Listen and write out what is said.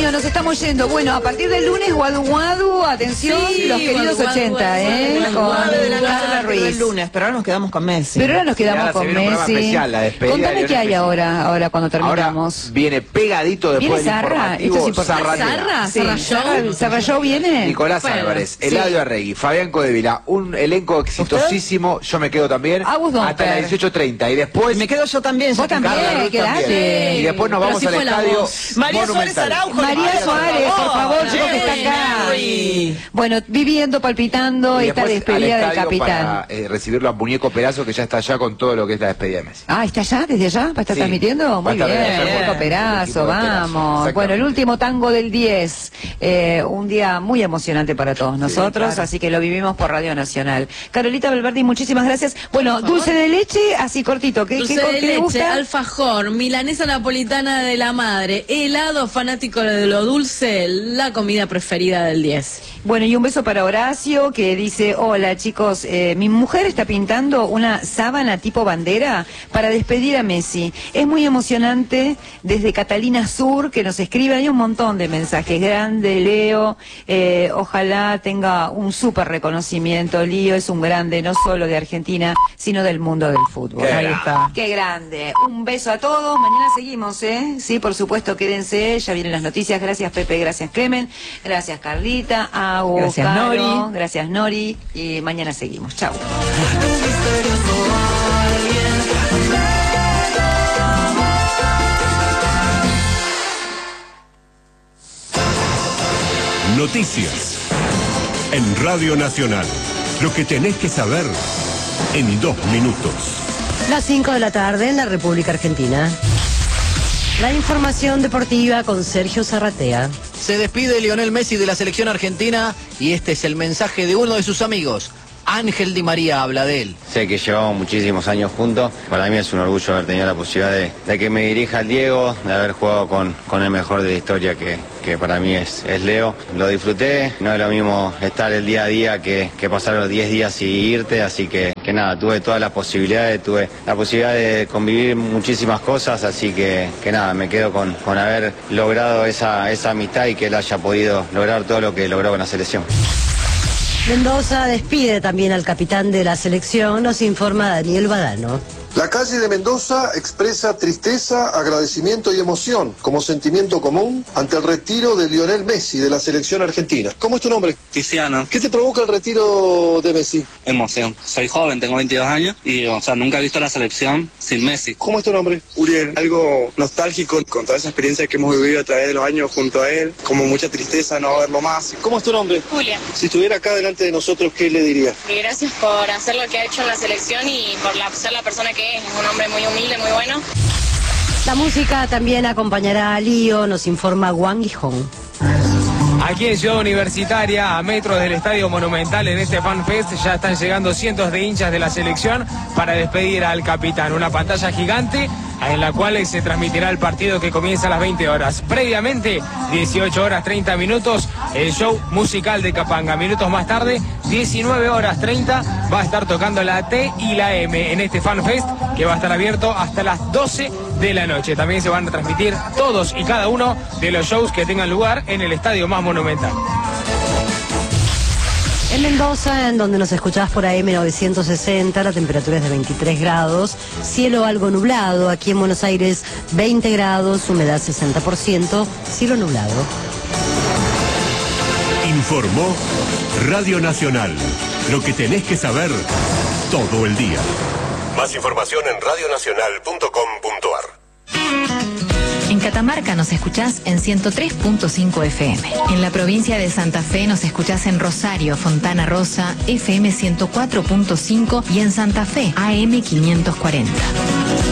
mío, nos estamos yendo. Bueno, a partir del lunes, Guadu Guadu, atención, Sí, los queridos Guadu, 80, Guadu, con Guadu de la Carla Ruiz. Ruiz. El lunes, pero ahora nos quedamos con Messi. Pero ahora nos quedamos ahora se con viene un programa Messi. especial, la despedida de Contame Lionel qué hay Messi. ahora cuando terminamos. Ahora viene pegadito después ¿Viene del Sarra? Esto es informativo. importante. ¿Sarra? Sí. ¿Sarra Show? ¿Sarra Show viene? Nicolás Bueno, Álvarez, sí. Eladio Arregui, Fabián Codevila, un elenco exitosísimo. Yo me quedo también Agus hasta Domper. las 18:30 y después Me quedo yo también. Vos ya que también, Carla Ruiz quedate. también. y después nos Pero vamos sí al fue la estadio voz. María Suárez Monumental. Araujo. María Suárez, por favor, chico que está acá. Mary. Bueno, viviendo, palpitando Y esta después despedida al del estadio capitán. para recibirlo a Muñeco Perazo, que ya está allá con todo lo que es la despedida de Messi. Ah, ¿está allá? ¿Desde allá? ¿Va a estar Sí. transmitiendo? Va a Muy estar bien, desde allá, Muñeco el equipo Perazo, de Perazo, vamos. exactamente. Bueno, el último tango del 10. Un día muy emocionante para todos nosotros, claro. así que lo vivimos por Radio Nacional. Carolita Belverdi, muchísimas gracias. Bueno, dulce de leche, así cortito. Dulce ¿Qué de le leche, gusta? alfajor, milanesa napolitana de la madre, helado fanático de lo dulce, la comida preferida del 10. Bueno, y un beso para Horacio, que dice: hola chicos, mi mujer está pintando una sábana tipo bandera para despedir a Messi. Es muy emocionante. Desde Catalina Sur, que nos escribe, hay un montón de mensajes. Grande, Leo, ojalá tenga un súper reconocimiento. Lío es un grande, no solo de Argentina, sino del mundo del fútbol. Qué Ahí grande. está. Qué grande. Un beso a todos. Mañana seguimos, ¿eh? Sí, por supuesto, quédense. Ya vienen las noticias. Gracias, Pepe. Gracias, Clemen. Gracias, Carlita. Gracias, Caro, Nori. Gracias, Nori. Y mañana seguimos. Chau. Noticias en Radio Nacional. Lo que tenés que saber en 2 minutos. Las 5 de la tarde en la República Argentina. La información deportiva con Sergio Zarratea. Se despide Lionel Messi de la selección argentina y este es el mensaje de uno de sus amigos. Ángel Di María habla de él. Sé que llevamos muchísimos años juntos. Para mí es un orgullo haber tenido la posibilidad de que me dirija el Diego, de haber jugado con el mejor de la historia que para mí es Leo. Lo disfruté, no es lo mismo estar el día a día que pasar los 10 días y irte, así que nada, tuve todas las posibilidades, tuve la posibilidad de convivir muchísimas cosas, así que nada, me quedo con haber logrado esa amistad y que él haya podido lograr todo lo que logró con la selección. Mendoza despide también al capitán de la selección, nos informa Daniel Badano. La calle de Mendoza expresa tristeza, agradecimiento y emoción como sentimiento común ante el retiro de Lionel Messi de la selección argentina. ¿Cómo es tu nombre? Tiziano. ¿Qué te provoca el retiro de Messi? Emoción. Soy joven, tengo 22 años y, nunca he visto la selección sin Messi. ¿Cómo es tu nombre? Uriel, algo nostálgico con toda esa experiencia que hemos vivido a través de los años junto a él, como mucha tristeza no verlo más. ¿Cómo es tu nombre? Julia, Si estuviera acá delante de nosotros, ¿qué le dirías? y gracias por hacer lo que ha hecho en la selección y por ser la persona que es un hombre muy humilde, muy bueno. La música también acompañará a Lío, nos informa Wang Guijón. Aquí en Ciudad Universitaria, a metros del Estadio Monumental, en este FanFest, ya están llegando cientos de hinchas de la selección para despedir al capitán. Una pantalla gigante en la cual se transmitirá el partido que comienza a las 20 horas. Previamente, 18 horas 30 minutos, el show musical de Capanga. Minutos más tarde, 19 horas 30, va a estar tocando la T y la M en este FanFest, que va a estar abierto hasta las 12 de la noche. También se van a transmitir todos y cada uno de los shows que tengan lugar en el estadio más monumental. En Mendoza, en donde nos escuchás por AM 960, la temperatura es de 23 grados, cielo algo nublado. Aquí en Buenos Aires, 20 grados, humedad 60%, cielo nublado. Informó Radio Nacional. Lo que tenés que saber todo el día. Más información en radionacional.com.ar. En Catamarca nos escuchás en 103.5 FM. En la provincia de Santa Fe nos escuchás en Rosario, Fontana Rosa, FM 104.5 y en Santa Fe, AM 540.